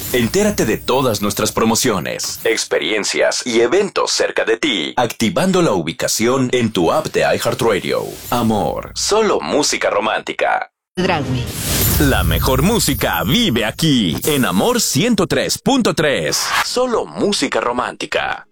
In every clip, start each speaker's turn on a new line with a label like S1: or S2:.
S1: Entérate de todas nuestras promociones, experiencias y eventos cerca de ti, activando la ubicación en tu app de iHeartRadio. Amor, solo música romántica.
S2: Dragway.
S1: La mejor música vive aquí, en Amor 103.3. Solo música romántica.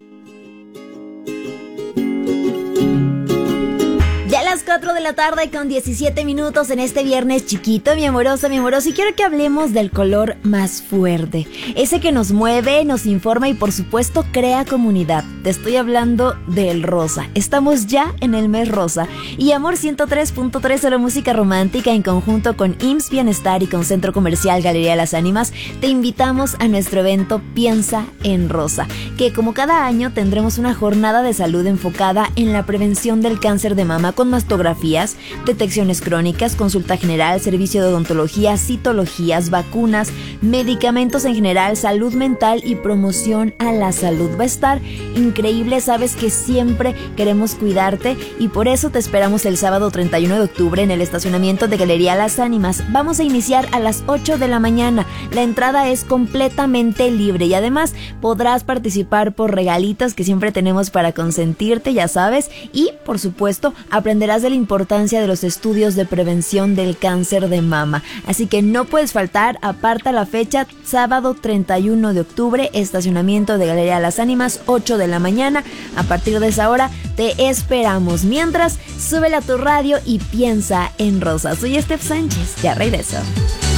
S2: Ya a las 4 de la tarde con 17 minutos en este viernes chiquito, mi amoroso, y quiero que hablemos del color más fuerte, ese que nos mueve, nos informa y por supuesto crea comunidad. Te estoy hablando del rosa. Estamos ya en el mes rosa y Amor 103.3 solo música romántica en conjunto con IMSS Bienestar y con Centro Comercial Galería Las Ánimas te invitamos a nuestro evento Piensa en Rosa, que como cada año tendremos una jornada de salud enfocada en la prevención del cáncer de mama con mastografías, detecciones crónicas, consulta general, servicio de odontología, citologías, vacunas, medicamentos en general, salud mental y promoción a la salud. Va a estar increíble, sabes que siempre queremos cuidarte y por eso te esperamos el sábado 31 de octubre en el estacionamiento de Galería Las Ánimas. Vamos a iniciar a las 8 de la mañana. La entrada es completamente libre y además podrás participar por regalitos que siempre tenemos para consentirte, ya sabes, y por supuesto aprenderás de la importancia de los estudios de prevención del cáncer de mama. Así que no puedes faltar, aparta la fecha, sábado 31 de octubre, estacionamiento de Galería Las Ánimas, 8 de la mañana. A partir de esa hora te esperamos. Mientras, súbele a tu radio y piensa en rosa. Soy Steph Sánchez, ya regreso.